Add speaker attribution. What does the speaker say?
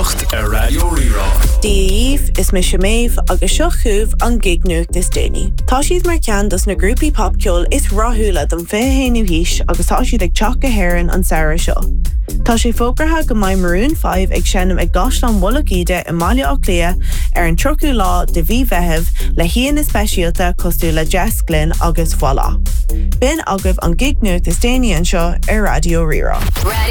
Speaker 1: Nocht a Radio Rira.
Speaker 2: Díomh is me Siaméh agus seo chuamh an gig nuacht is déine. Tá siad mar ceann dus na grúpaí popceol is rathúla don féhéanú híis agus tá siad ag teach go héireann an saoire seo. Tá sé fógratha go mbeidh Maroon 5 ag seanam ag gaslan Wallachide i Máile Ó Clia ar an trochú lá de bhí bheitheh le híon na speisialta cosú le Jess Glynn agus voilà. Bin agah an gig nuacht is déine an seo ar Radio Rira.